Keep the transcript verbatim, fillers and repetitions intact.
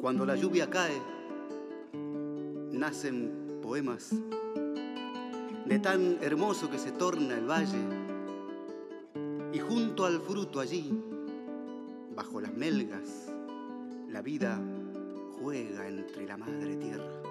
Cuando la lluvia cae, nacen poemas de tan hermoso que se torna el valle, y junto al fruto allí, bajo las melgas, la vida juega entre la madre tierra.